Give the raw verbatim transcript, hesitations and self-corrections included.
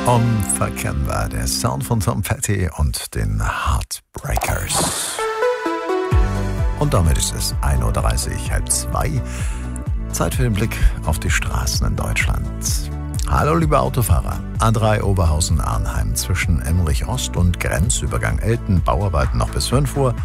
Unverkennbar, der Sound von Tom Petty und den Heartbreakers. Und damit ist es ein Uhr dreißig, halb zwei. Zeit für den Blick auf die Straßen in Deutschland. Hallo liebe Autofahrer. A drei Oberhausen-Arnheim zwischen Emmerich Ost und Grenzübergang Elten, Bauarbeiten noch bis fünf Uhr.